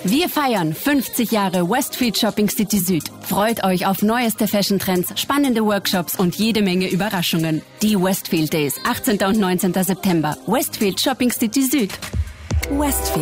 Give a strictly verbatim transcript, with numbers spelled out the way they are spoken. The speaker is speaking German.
Wir feiern fünfzig Jahre Westfield Shopping City Süd. Freut euch auf neueste Fashion-Trends, spannende Workshops und jede Menge Überraschungen. Die Westfield Days, achtzehnten und neunzehnten September. Westfield Shopping City Süd. Westfield.